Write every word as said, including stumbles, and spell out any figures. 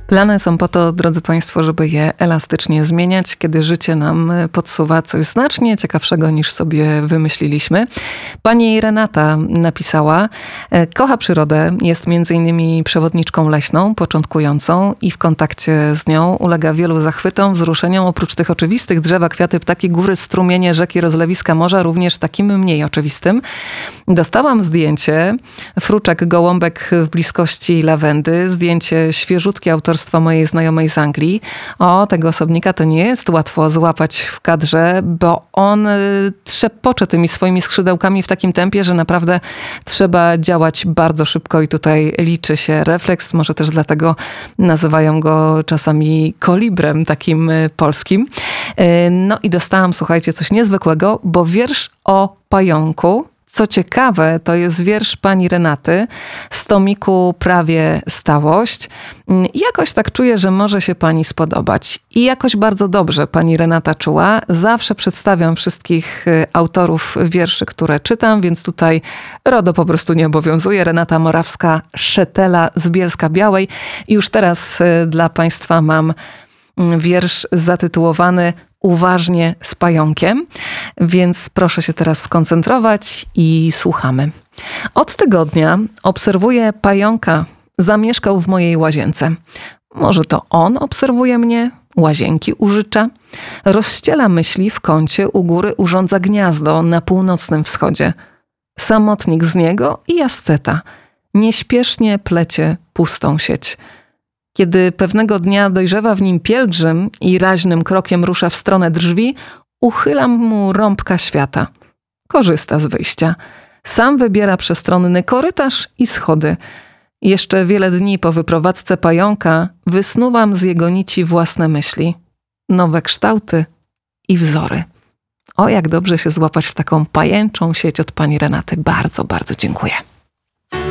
Plany są po to, drodzy Państwo, żeby je elastycznie zmieniać, kiedy życie nam podsuwa coś znacznie ciekawszego niż sobie wymyśliliśmy. Pani Renata napisała: kocha przyrodę, jest między innymi przewodniczką leśną, początkującą i w kontakcie z nią ulega wielu zachwytom, wzruszeniom. Oprócz tych oczywistych drzewa, kwiaty, ptaki, góry, strumienie, rzeki, rozlewiska morza, również takim mniej oczywistym. Dostałam zdjęcie fruczek, gołąbek w bliskości lawendy, zdjęcie świeżutkie autorstwa mojej znajomej z Anglii. O, tego osobnika to nie jest łatwo złapać w kadrze, bo on trzepocze tymi swoimi skrzydełkami w takim tempie, że naprawdę trzeba działać bardzo szybko i tutaj liczy się refleks. Może też dlatego nazywają go czasami kolibrem takim polskim. No i dostałam, słuchajcie, coś niezwykłego, bo wiersz o pająku. Co ciekawe, to jest wiersz pani Renaty z tomiku Prawie stałość. Jakoś tak czuję, że może się pani spodobać. I jakoś bardzo dobrze pani Renata czuła. Zawsze przedstawiam wszystkich autorów wierszy, które czytam, więc tutaj RODO po prostu nie obowiązuje. Renata Morawska-Szetela z Bielska-Białej. I już teraz dla państwa mam wiersz zatytułowany Uważnie z pająkiem, więc proszę się teraz skoncentrować i słuchamy. Od tygodnia obserwuję pająka. Zamieszkał w mojej łazience. Może to on obserwuje mnie, łazienki użycza. Rozściela myśli w kącie, u góry urządza gniazdo na północnym wschodzie. Samotnik z niego i asceta. Nieśpiesznie plecie pustą sieć. Kiedy pewnego dnia dojrzewa w nim pielgrzym i raźnym krokiem rusza w stronę drzwi, uchylam mu rąbka świata. Korzysta z wyjścia. Sam wybiera przestronny korytarz i schody. Jeszcze wiele dni po wyprowadzce pająka wysnuwam z jego nici własne myśli. Nowe kształty i wzory. O, jak dobrze się złapać w taką pajęczą sieć od pani Renaty. Bardzo, bardzo dziękuję.